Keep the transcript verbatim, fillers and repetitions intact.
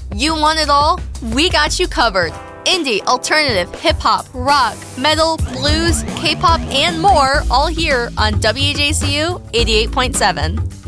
You want it all? We got you covered. Indie, alternative, hip-hop, rock, metal, blues, K-pop, and more, all here on W J C U eighty-eight point seven.